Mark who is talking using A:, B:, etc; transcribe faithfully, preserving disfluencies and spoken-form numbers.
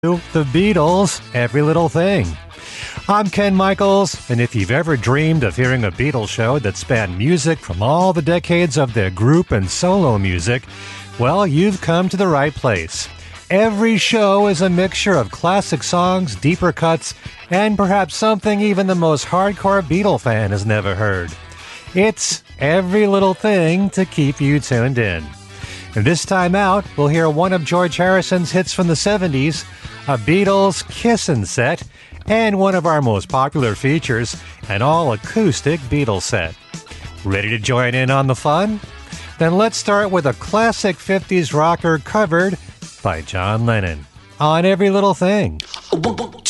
A: The Beatles, Every Little Thing. I'm Ken Michaels, and if you've ever dreamed of hearing a Beatles show that spanned music from all the decades of their group and solo music, well, you've come to the right place. Every show is a mixture of classic songs, deeper cuts, and perhaps something even the most hardcore Beatle fan has never heard. It's Every Little Thing to keep you tuned in. And this time out, we'll hear one of George Harrison's hits from the seventies, a Beatles Kissin' set, and one of our most popular features, an all-acoustic Beatles set. Ready to join in on the fun? Then let's start with a classic fifties rocker covered by John Lennon on Every Little Thing.
B: One, one,